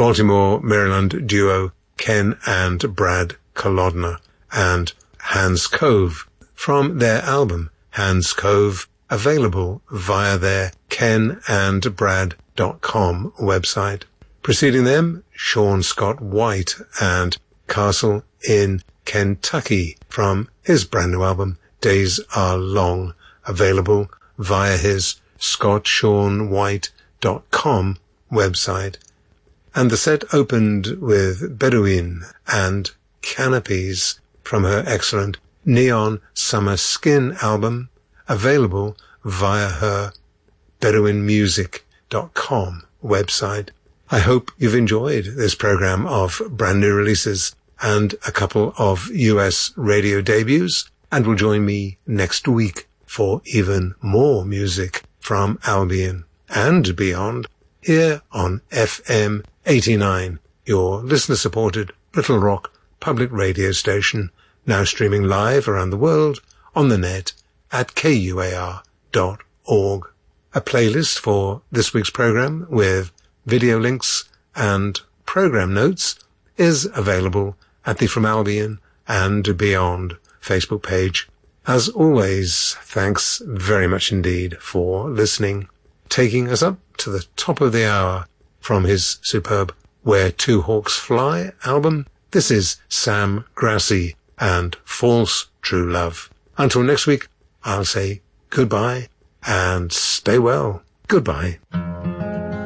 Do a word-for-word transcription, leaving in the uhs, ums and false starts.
Baltimore, Maryland duo Ken and Brad Kolodner and Hans Cove from their album Hans Cove, available via their ken and brad dot com website. Preceding them, Sean Scott White and Castle in Kentucky from his brand new album Days Are Long, available via his scott sean white dot com website. And the set opened with Bedouin and Canopies from her excellent Neon Summer Skin album, available via her bedouin music dot com website. I hope you've enjoyed this program of brand new releases and a couple of U S radio debuts, and will join me next week for even more music from Albion and beyond here on F M eighty-nine, your listener-supported Little Rock public radio station, now streaming live around the world on the net at K U A R dot org. A playlist for this week's program with video links and program notes is available at the From Albion and Beyond Facebook page. As always, thanks very much indeed for listening. Taking us up to the top of the hour from his superb Where Two Hawks Fly album, this is Sam Grassi and False True Love. Until next week, I'll say goodbye and stay well. Goodbye.